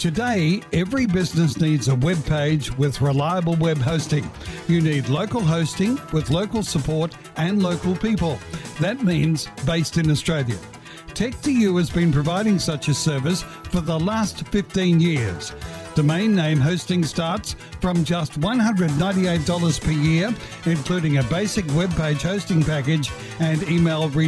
Today, every business needs a web page with reliable web hosting. You need local hosting with local support and local people. That means based in Australia. Tech2U has been providing such a service for the last 15 years. Domain name hosting starts from just $198 per year, including a basic web page hosting package and email